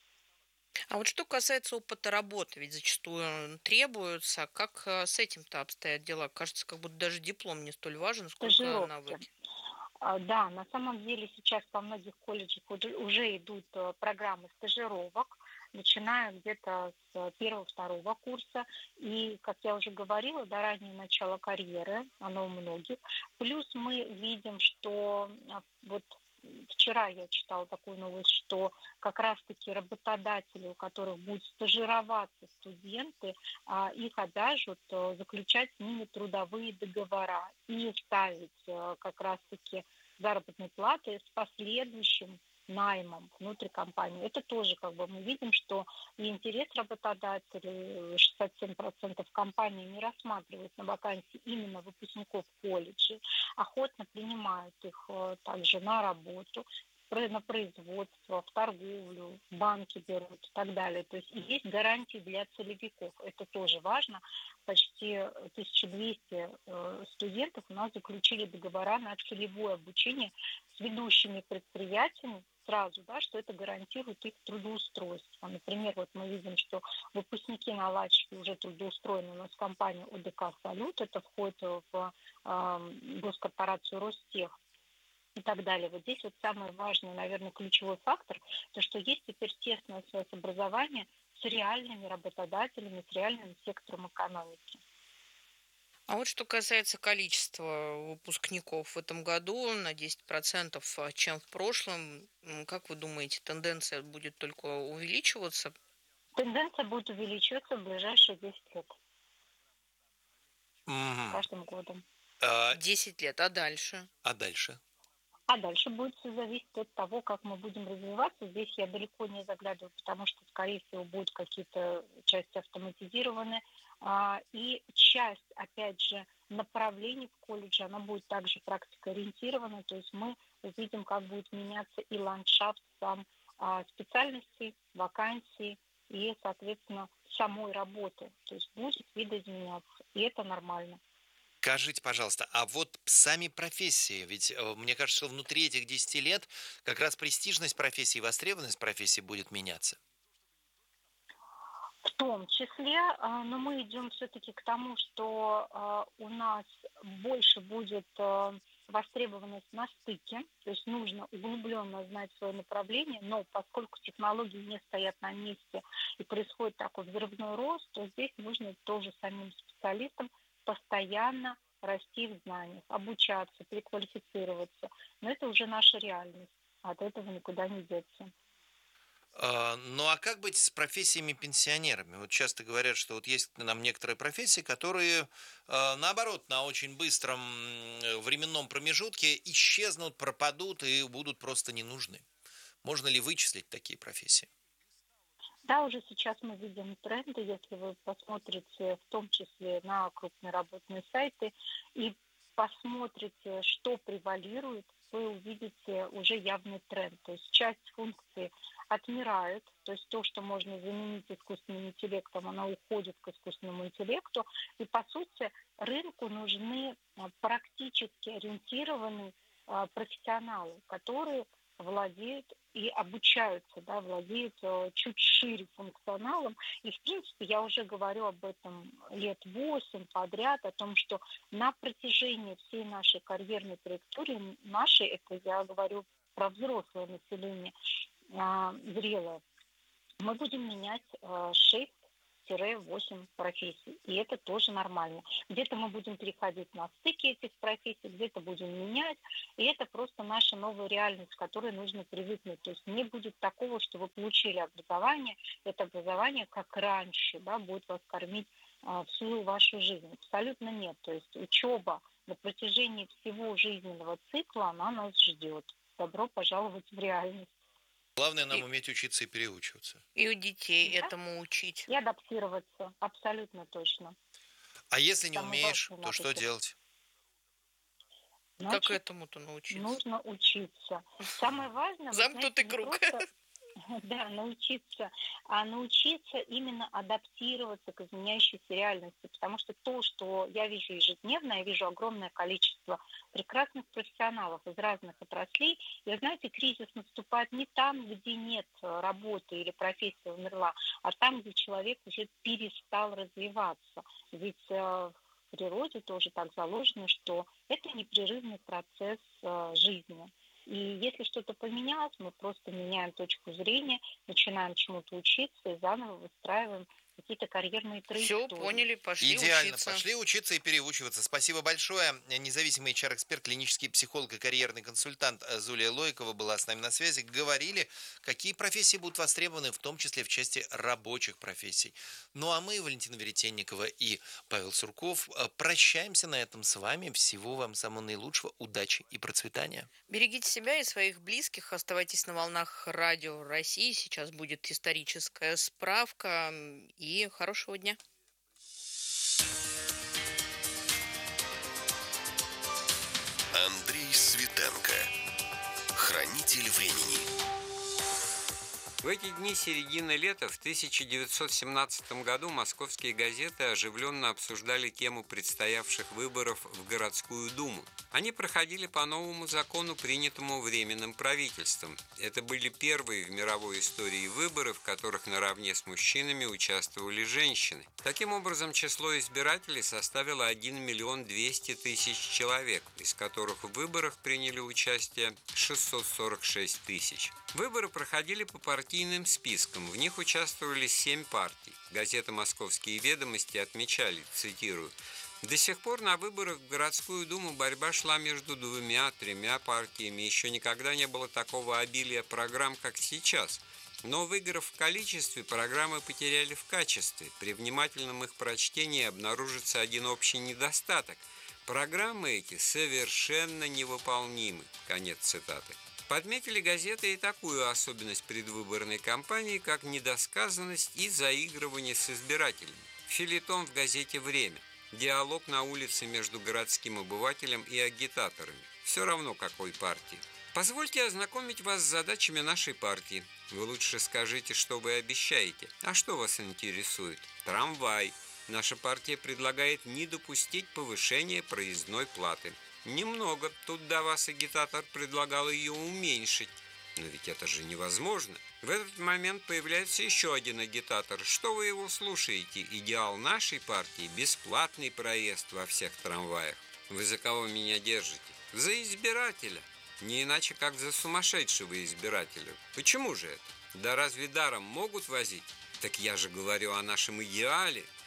А вот что касается опыта работы, ведь зачастую он требуется. Как с этим-то обстоят дела? Кажется, как будто даже диплом не столь важен, сколько навыки. Да, на самом деле сейчас по многих колледжах уже идут программы стажировок, начиная где-то с 1-2 курса. И, как я уже говорила, до раннего начала карьеры, оно у многих. Плюс мы видим, что вот вчера я читала такую новость, что как раз-таки работодатели, у которых будут стажироваться студенты, их обяжут заключать с ними трудовые договора и ставить как раз-таки заработные платы с последующим наймом внутри компании. Это тоже мы видим, что и интерес работодателей, 67% компаний не рассматривают на вакансии именно выпускников колледжей, охотно принимают их также на работу, на производство, в торговлю, в банки берут и так далее. То есть есть гарантии для целевиков. Это тоже важно. Почти 1200 студентов у нас заключили договора на целевое обучение с ведущими предприятиями сразу, что это гарантирует их трудоустройство. Например, вот мы видим, что выпускники-наладчики уже трудоустроены у нас в компании ОДК «Салют», это входит в госкорпорацию «Ростех» и так далее. Вот здесь вот самый важный, наверное, ключевой фактор, то, что есть теперь тесная связь образования с реальными работодателями, с реальным сектором экономики. А вот что касается количества выпускников в этом году на 10%, чем в прошлом, как вы думаете, тенденция будет только увеличиваться? Тенденция будет увеличиваться в ближайшие 10 лет. Каждым годом. 10 лет, а дальше? А дальше? А дальше будет все зависеть от того, как мы будем развиваться. Здесь я далеко не заглядываю, потому что, скорее всего, будут какие-то части автоматизированы. И часть, опять же, направлений в колледже, она будет также практикоориентирована. То есть мы увидим, как будет меняться и ландшафт сам специальностей, вакансий и, соответственно, самой работы. То есть будет видоизменяться, и это нормально. Скажите, пожалуйста, а вот сами профессии, ведь мне кажется, что внутри этих 10 лет как раз престижность профессии и востребованность профессии будет меняться. В том числе, но мы идем все-таки к тому, что у нас больше будет востребованность на стыке, то есть нужно углубленно знать свое направление, но поскольку технологии не стоят на месте и происходит такой взрывной рост, то здесь нужно тоже самим специалистам постоянно расти в знаниях, обучаться, переквалифицироваться. Но это уже наша реальность. От этого никуда не деться. Ну а как быть с профессиями-пенсионерами? Вот часто говорят, что вот есть нам некоторые профессии, которые, наоборот, на очень быстром временном промежутке исчезнут, пропадут и будут просто не нужны. Можно ли вычислить такие профессии? Да, уже сейчас мы видим тренды, если вы посмотрите в том числе на крупные работные сайты и посмотрите, что превалирует, вы увидите уже явный тренд. То есть часть функций отмирает, то есть то, что можно заменить искусственным интеллектом, оно уходит к искусственному интеллекту. И по сути рынку нужны практически ориентированные профессионалы, которые владеют и обучаются, да, владеют чуть шире функционалом. И, в принципе, я уже говорю об этом лет 8 подряд, о том, что на протяжении всей нашей карьерной траектории, это я говорю про взрослое население, зрелое, мы будем менять 6-8 профессий. И это тоже нормально. Где-то мы будем переходить на стыки этих профессий, где-то будем менять. И это просто наша новая реальность, к которой нужно привыкнуть. То есть не будет такого, что вы получили образование, это образование, как раньше, да, будет вас кормить всю вашу жизнь. Абсолютно нет. То есть учеба на протяжении всего жизненного цикла, она нас ждет. Добро пожаловать в реальность. Главное нам уметь учиться и переучиваться. И у детей этому учить. И адаптироваться, абсолютно точно. А если не умеешь, то что делать? Как этому-то научиться? Нужно учиться. Самое важное... Замкнутый круг. Да, научиться именно адаптироваться к изменяющейся реальности, потому что то, что я вижу ежедневно, я вижу огромное количество прекрасных профессионалов из разных отраслей, и, знаете, кризис наступает не там, где нет работы или профессия умерла, а там, где человек уже перестал развиваться. Ведь в природе тоже так заложено, что это непрерывный процесс жизни. И если что-то поменялось, мы просто меняем точку зрения, начинаем чему-то учиться и заново выстраиваем какие-то карьерные траектории. Все, поняли, пошли Идеально, учиться. пошли учиться и переучиваться. Спасибо большое. Независимый HR-эксперт, клинический психолог и карьерный консультант Зулия Лойкова была с нами на связи. Говорили, какие профессии будут востребованы, в том числе в части рабочих профессий. Ну а мы, Валентина Веретенникова и Павел Сурков, прощаемся на этом с вами. Всего вам самого наилучшего, удачи и процветания. Берегите себя и своих близких. Оставайтесь на волнах Радио России. Сейчас будет историческая справка. И хорошего дня. Андрей Светенко. Хранитель времени. В эти дни середины лета в 1917 году московские газеты оживленно обсуждали тему предстоявших выборов в городскую думу. Они проходили по новому закону, принятому Временным правительством. Это были первые в мировой истории выборы, в которых наравне с мужчинами участвовали женщины. Таким образом, число избирателей составило 1 200 000 человек, из которых в выборах приняли участие 646 000. Выборы проходили по партийным спискам, в них участвовали 7 партий. Газета «Московские ведомости» отмечали, цитирую, «До сих пор на выборах в городскую думу борьба шла между 2-3 партиями, еще никогда не было такого обилия программ, как сейчас». Но, выиграв в количестве, программы потеряли в качестве. При внимательном их прочтении обнаружится один общий недостаток. Программы эти совершенно невыполнимы. Конец цитаты. Подметили газеты и такую особенность предвыборной кампании, как недосказанность и заигрывание с избирателями. Фельетон в газете «Время». Диалог на улице между городским обывателем и агитаторами. Все равно какой партии. Позвольте ознакомить вас с задачами нашей партии. Вы лучше скажите, что вы обещаете. А что вас интересует? Трамвай. Наша партия предлагает не допустить повышения проездной платы. Немного. Тут до вас агитатор предлагал ее уменьшить. Но ведь это же невозможно. В этот момент появляется еще один агитатор. Что вы его слушаете? Идеал нашей партии – бесплатный проезд во всех трамваях. Вы за кого меня держите? За избирателя. Не иначе, как за сумасшедшего избирателя. Почему же это? Да разве даром могут возить? Так я же говорю о нашем идеале.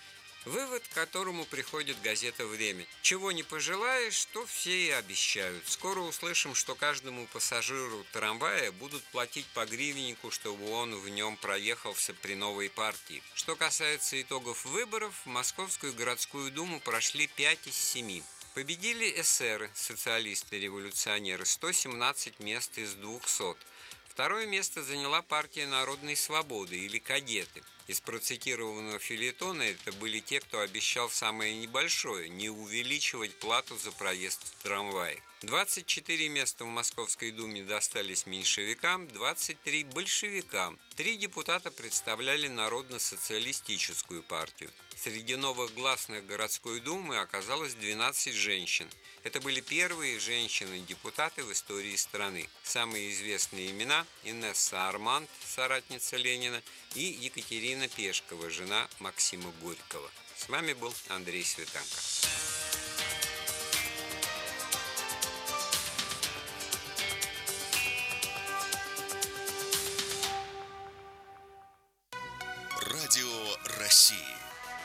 Вывод, к которому приходит газета «Время». Чего не пожелаешь, то все и обещают. Скоро услышим, что каждому пассажиру трамвая будут платить по гривеннику, чтобы он в нем проехался при новой партии. Что касается итогов выборов, в Московскую городскую думу прошли 5 из 7. Победили эсеры, социалисты-революционеры, 117 мест из 200. Второе место заняла партия Народной свободы или кадеты. Из процитированного фельетона это были те, кто обещал самое небольшое – не увеличивать плату за проезд в трамвае. 24 места в Московской думе достались меньшевикам, 23 – большевикам. 3 депутата представляли Народно-социалистическую партию. Среди новых гласных городской думы оказалось 12 женщин. Это были первые женщины-депутаты в истории страны. Самые известные имена – Инесса Арманд, соратница Ленина, и Екатерина Пешкова, жена Максима Горького. С вами был Андрей Светенко. Радио России.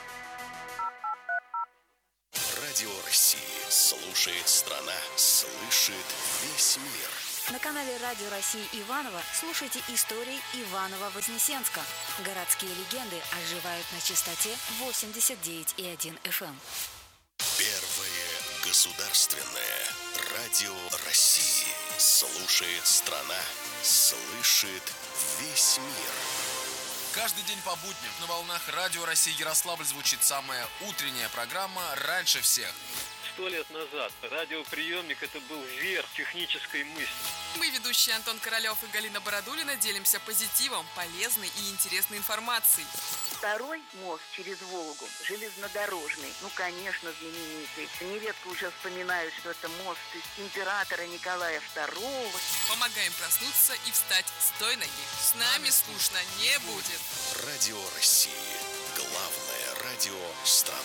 Радио России. Слушает страна, слышит весь мир. На канале Радио России Иваново слушайте истории Иваново-Вознесенска. Городские легенды оживают на частоте 89,1 FM. Первое государственное радио России. Слушает страна, слышит весь мир. Каждый день по будням на волнах Радио России Ярославль звучит самая утренняя программа «Раньше всех». 100 лет назад радиоприемник – это был верх технической мысли. Мы, ведущие Антон Королёв и Галина Бородулина, делимся позитивом, полезной и интересной информацией. Второй мост через Волгу, железнодорожный, конечно, знаменитый. Нередко уже вспоминают, что это мост императора Николая II. Помогаем проснуться и встать с той ноги. С нами скучно не будет. Радио России. Главное радио страны.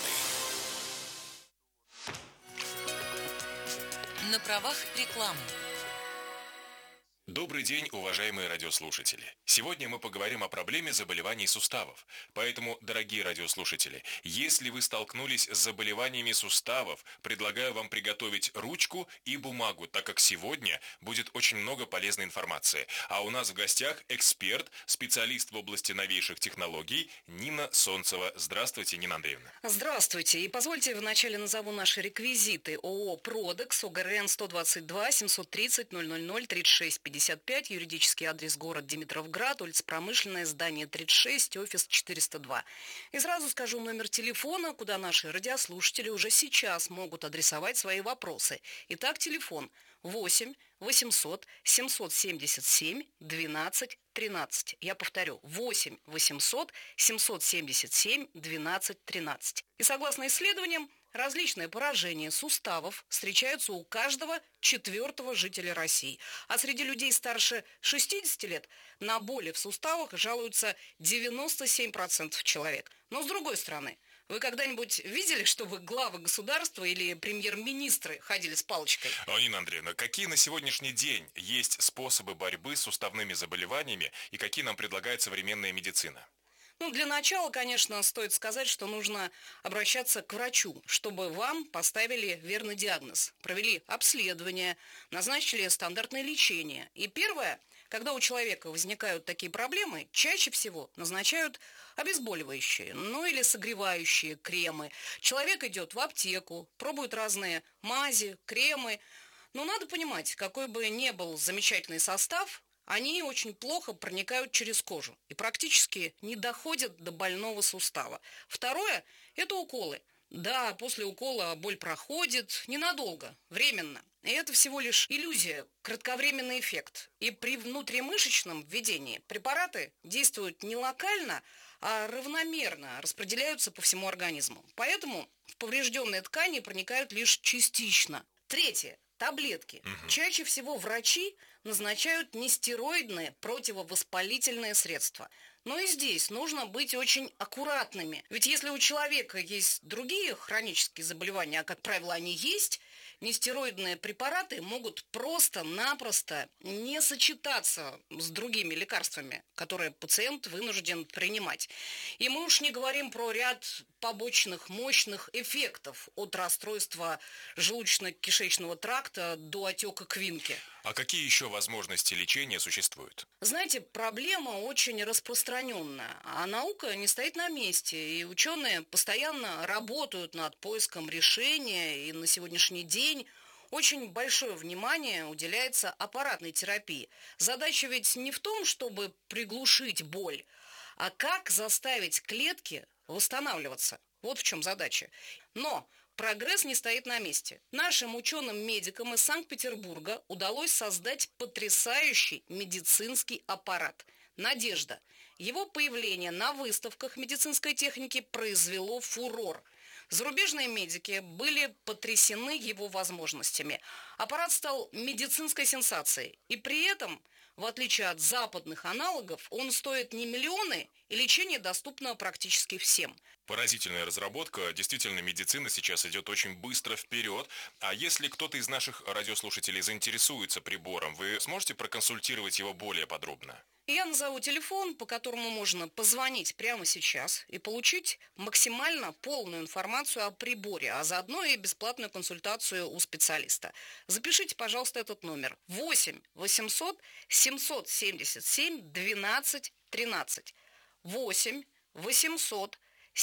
На правах рекламы. Добрый день, уважаемые радиослушатели. Сегодня мы поговорим о проблеме заболеваний суставов. Поэтому, дорогие радиослушатели, если вы столкнулись с заболеваниями суставов, предлагаю вам приготовить ручку и бумагу, так как сегодня будет очень много полезной информации. А у нас в гостях эксперт, специалист в области новейших технологий Нина Солнцева. Здравствуйте, Нина Андреевна. Здравствуйте. И позвольте вначале назову наши реквизиты. ООО «Продекс», ОГРН 122 730 000 36 55, юридический адрес город Димитровград, улица Промышленная, здание 36, офис 402. И сразу скажу номер телефона, куда наши радиослушатели уже сейчас могут адресовать свои вопросы. Итак, телефон 8 800 777 12 13. Я повторю, 8 800 777 12 13. И согласно исследованиям, различные поражения суставов встречаются у каждого 4-го жителя России. А среди людей старше 60 лет на боли в суставах жалуются 97% человек. Но с другой стороны, вы когда-нибудь видели, чтобы главы государства или премьер-министры ходили с палочкой? Нина Андреевна, какие на сегодняшний день есть способы борьбы с суставными заболеваниями и какие нам предлагает современная медицина? Для начала, конечно, стоит сказать, что нужно обращаться к врачу, чтобы вам поставили верный диагноз, провели обследование, назначили стандартное лечение. И первое, когда у человека возникают такие проблемы, чаще всего назначают обезболивающие, или согревающие кремы. Человек идет в аптеку, пробует разные мази, кремы. Но надо понимать, какой бы ни был замечательный состав, они очень плохо проникают через кожу и практически не доходят до больного сустава. Второе – это уколы. Да, после укола боль проходит ненадолго, временно. И это всего лишь иллюзия, кратковременный эффект. И при внутримышечном введении препараты действуют не локально, а равномерно распределяются по всему организму. Поэтому в поврежденные ткани проникают лишь частично. Третье. Таблетки. Чаще всего врачи назначают нестероидные противовоспалительные средства. Но и здесь нужно быть очень аккуратными. Ведь если у человека есть другие хронические заболевания, а, как правило, они есть, нестероидные препараты могут просто-напросто не сочетаться с другими лекарствами, которые пациент вынужден принимать. И мы уж не говорим про ряд побочных мощных эффектов от расстройства желудочно-кишечного тракта до отека квинки. А какие еще возможности лечения существуют? Знаете, проблема очень распространенная, а наука не стоит на месте, и ученые постоянно работают над поиском решения, и на сегодняшний день очень большое внимание уделяется аппаратной терапии. Задача ведь не в том, чтобы приглушить боль, а как заставить клетки восстанавливаться. Вот в чем задача. Но прогресс не стоит на месте. Нашим ученым-медикам из Санкт-Петербурга удалось создать потрясающий медицинский аппарат «Надежда». Его появление на выставках медицинской техники произвело фурор. Зарубежные медики были потрясены его возможностями. Аппарат стал медицинской сенсацией. И при этом, в отличие от западных аналогов, он стоит не миллионы, и лечение доступно практически всем. Поразительная разработка. Действительно, медицина сейчас идет очень быстро вперед. А если кто-то из наших радиослушателей заинтересуется прибором, вы сможете проконсультировать его более подробно? Я назову телефон, по которому можно позвонить прямо сейчас и получить максимально полную информацию о приборе, а заодно и бесплатную консультацию у специалиста. Запишите, пожалуйста, этот номер: 8 800 777 12 13. 8 800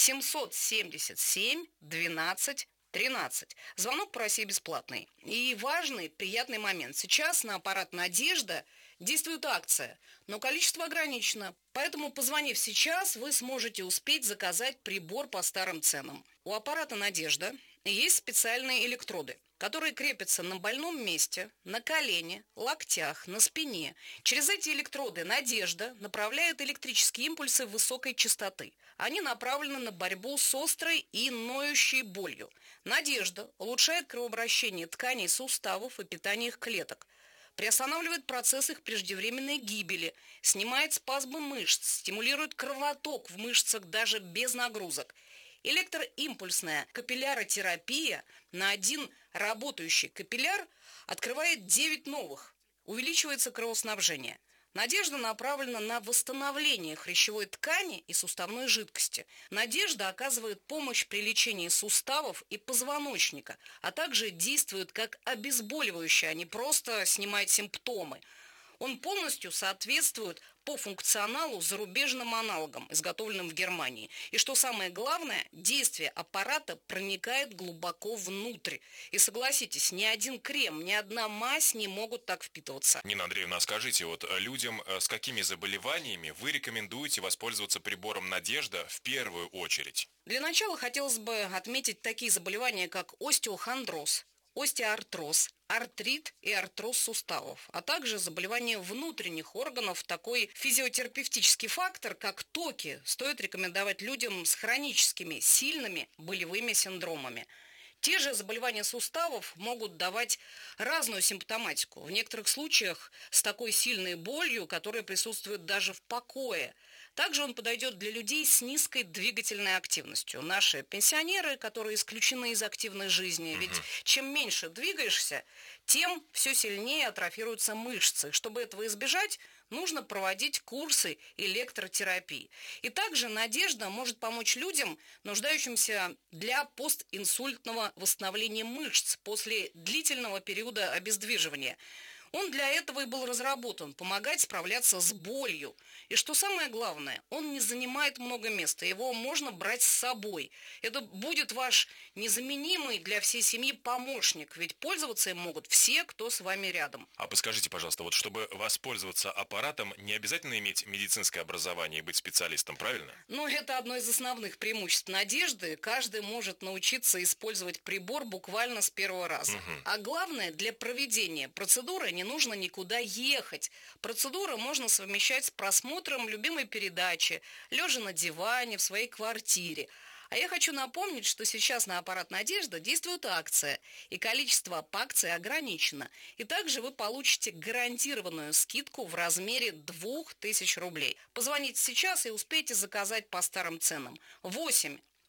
777 12 13. Звонок по России бесплатный. И важный, приятный момент. Сейчас на аппарат «Надежда» действует акция, но количество ограничено. Поэтому, позвонив сейчас, вы сможете успеть заказать прибор по старым ценам. У аппарата «Надежда» есть специальные электроды, которые крепятся на больном месте, на колене, локтях, на спине. Через эти электроды «Надежда» направляет электрические импульсы высокой частоты. Они направлены на борьбу с острой и ноющей болью. «Надежда» улучшает кровообращение тканей суставов и питание их клеток, приостанавливает процесс их преждевременной гибели, снимает спазмы мышц, стимулирует кровоток в мышцах даже без нагрузок. Электроимпульсная капилляротерапия на один работающий капилляр открывает 9 новых. Увеличивается кровоснабжение. «Надежда» направлена на восстановление хрящевой ткани и суставной жидкости. «Надежда» оказывает помощь при лечении суставов и позвоночника, а также действует как обезболивающее, а не просто снимает симптомы. Он полностью соответствует по функционалу зарубежным аналогам, изготовленным в Германии. И что самое главное, действие аппарата проникает глубоко внутрь. И согласитесь, ни один крем, ни одна мазь не могут так впитываться. Нина Андреевна, скажите, вот людям с какими заболеваниями вы рекомендуете воспользоваться прибором «Надежда» в первую очередь? Для начала хотелось бы отметить такие заболевания, как остеохондроз, остеоартроз, артрит и артроз суставов, а также заболевания внутренних органов. Такой физиотерапевтический фактор, как токи, стоит рекомендовать людям с хроническими, сильными болевыми синдромами. Те же заболевания суставов могут давать разную симптоматику. В некоторых случаях с такой сильной болью, которая присутствует даже в покое. Также он подойдет для людей с низкой двигательной активностью. Наши пенсионеры, которые исключены из активной жизни, ведь чем меньше двигаешься, тем все сильнее атрофируются мышцы. Чтобы этого избежать, нужно проводить курсы электротерапии. И также «Надежда» может помочь людям, нуждающимся для постинсультного восстановления мышц после длительного периода обездвиживания. Он для этого и был разработан – помогать справляться с болью. И что самое главное, он не занимает много места, его можно брать с собой. Это будет ваш незаменимый для всей семьи помощник, ведь пользоваться им могут все, кто с вами рядом. А подскажите, пожалуйста, вот чтобы воспользоваться аппаратом, не обязательно иметь медицинское образование и быть специалистом, правильно? Ну, это одно из основных преимуществ «Надежды». Каждый может научиться использовать прибор буквально с первого раза. А главное, для проведения процедуры не нужно никуда ехать. Процедуру можно совмещать с просмотром любимой передачи, лежа на диване, в своей квартире. А я хочу напомнить, что сейчас на аппарат «Надежда» действует акция, и количество по акции ограничено. И также вы получите гарантированную скидку в размере 2000 рублей. Позвоните сейчас и успейте заказать по старым ценам. 8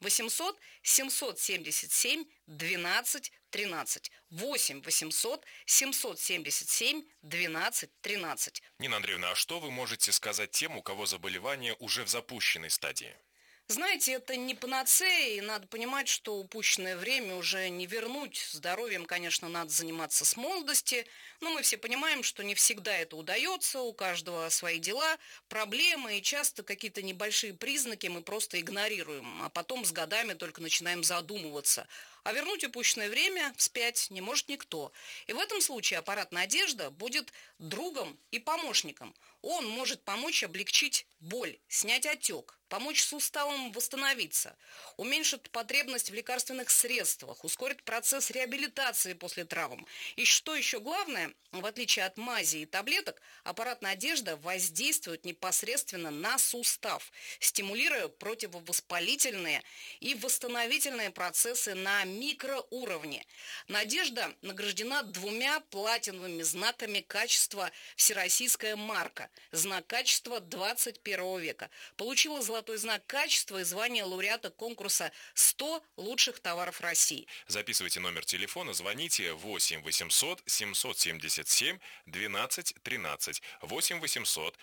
800 777 12 13. 8 800 777 12 13. Нина Андреевна, а что вы можете сказать тем, у кого заболевание уже в запущенной стадии? Знаете, это не панацея, и надо понимать, что упущенное время уже не вернуть. Здоровьем, конечно, надо заниматься с молодости, но мы все понимаем, что не всегда это удается, у каждого свои дела, проблемы, и часто какие-то небольшие признаки мы просто игнорируем, а потом с годами только начинаем задумываться. А вернуть упущенное время вспять не может никто. И в этом случае аппарат «Надежда» будет другом и помощником. Он может помочь облегчить боль, снять отек, помочь суставам восстановиться, уменьшит потребность в лекарственных средствах, ускорит процесс реабилитации после травм. И что еще главное, в отличие от мази и таблеток, аппарат «Надежда» воздействует непосредственно на сустав, стимулируя противовоспалительные и восстановительные процессы на микроуровне. «Надежда» награждена 2 платиновыми знаками качества «Всероссийская марка», знак качества 21 века. Получила золотой знак качества и звание лауреата конкурса «100 лучших товаров России». Записывайте номер телефона, звоните 8 800 777 12 13. 8 800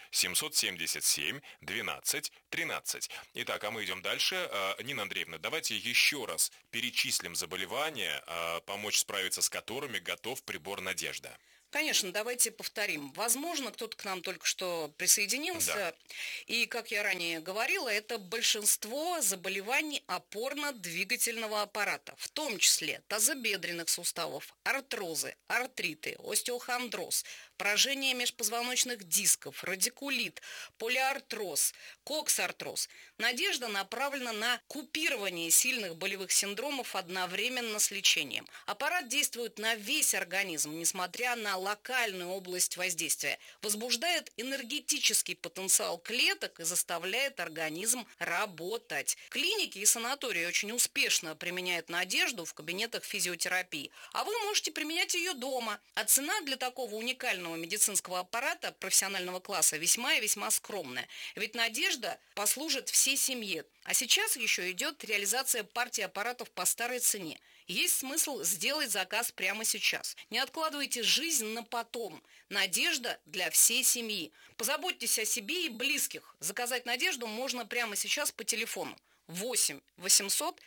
777 12 13. Итак, а мы идем дальше. Нина Андреевна, давайте еще раз перечислим заболевания, помочь справиться с которыми готов прибор «Надежда». Конечно, давайте повторим. Возможно, кто-то к нам только что присоединился. Да. И, как я ранее говорила, это большинство заболеваний опорно-двигательного аппарата, в том числе тазобедренных суставов, артрозы, артриты, остеохондроз, поражение межпозвоночных дисков, радикулит, полиартроз, коксартроз. «Надежда» направлена на купирование сильных болевых синдромов одновременно с лечением. Аппарат действует на весь организм, несмотря на локальную область воздействия, возбуждает энергетический потенциал клеток и заставляет организм работать. Клиники и санатории очень успешно применяют «Надежду» в кабинетах физиотерапии, а вы можете применять ее дома. А цена для такого уникального медицинского аппарата профессионального класса весьма и весьма скромная. Ведь «Надежда» послужит всей семье. А сейчас еще идет реализация партии аппаратов по старой цене. Есть смысл сделать заказ прямо сейчас. Не откладывайте жизнь на потом. «Надежда» для всей семьи. Позаботьтесь о себе и близких. Заказать «Надежду» можно прямо сейчас по телефону 8 800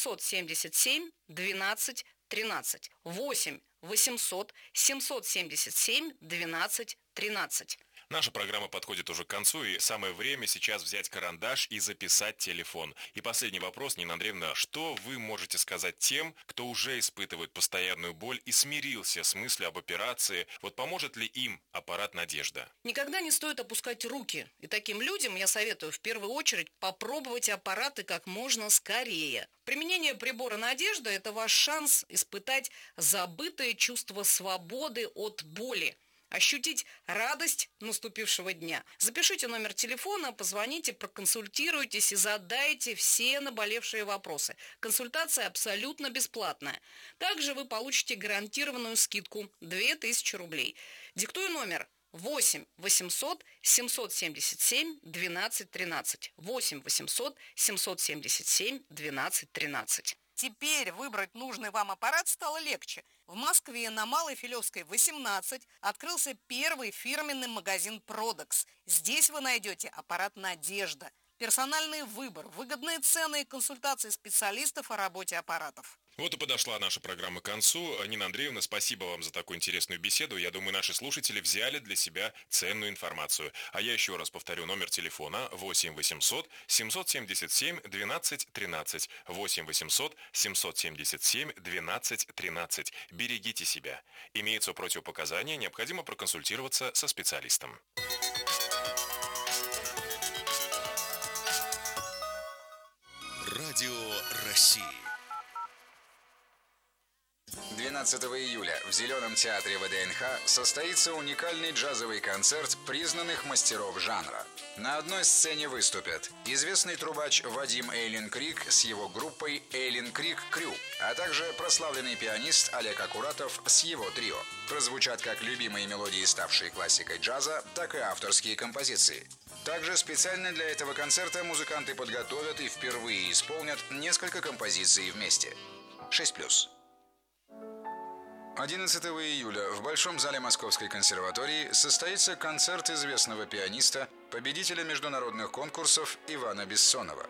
777 12 13. 8 800 777 12 13. Наша программа подходит уже к концу, и самое время сейчас взять карандаш и записать телефон. И последний вопрос, Нина Андреевна, что вы можете сказать тем, кто уже испытывает постоянную боль и смирился с мыслью об операции? Вот поможет ли им аппарат «Надежда»? Никогда не стоит опускать руки. И таким людям я советую в первую очередь попробовать аппараты как можно скорее. Применение прибора «Надежда» – это ваш шанс испытать забытое чувство свободы от боли. Ощутить радость наступившего дня. Запишите номер телефона, позвоните, проконсультируйтесь и задайте все наболевшие вопросы. Консультация абсолютно бесплатная. Также вы получите гарантированную скидку 2000 рублей. Диктую номер 8 800 777 12 13. 8 800 777 12 13. Теперь выбрать нужный вам аппарат стало легче. В Москве на Малой Филевской, 18, открылся первый фирменный магазин «Продекс». Здесь вы найдете аппарат «Надежда». Персональный выбор, выгодные цены и консультации специалистов о работе аппаратов. Вот и подошла наша программа к концу. Нина Андреевна, спасибо вам за такую интересную беседу. Я думаю, наши слушатели взяли для себя ценную информацию. А я еще раз повторю номер телефона 8 800 777 12 13. 8 800 777 12 13. Берегите себя. Имеются противопоказания, необходимо проконсультироваться со специалистом. Радио России. 12 июля в Зеленом театре ВДНХ состоится уникальный джазовый концерт признанных мастеров жанра. На одной сцене выступят известный трубач Вадим Эйлин Крик с его группой Эйлин Крик Крю, а также прославленный пианист Олег Акуратов с его трио. Прозвучат как любимые мелодии, ставшие классикой джаза, так и авторские композиции. Также специально для этого концерта музыканты подготовят и впервые исполнят несколько композиций вместе. 6+. 11 июля в Большом зале Московской консерватории состоится концерт известного пианиста, победителя международных конкурсов Ивана Бессонова.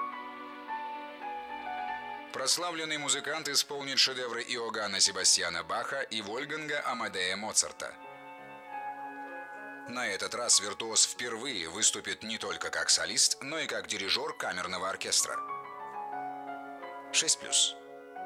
Прославленный музыкант исполнит шедевры Иоганна Себастьяна Баха и Вольфганга Амадея Моцарта. На этот раз виртуоз впервые выступит не только как солист, но и как дирижер камерного оркестра. 6+.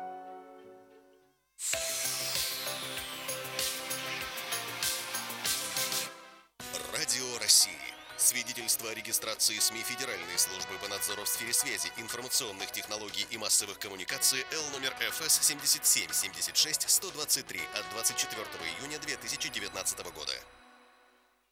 Радио России. Свидетельство о регистрации СМИ Федеральной службы по надзору в сфере связи, информационных технологий и массовых коммуникаций Л номер ФС 77 76 123 от 24 июня 2019 года.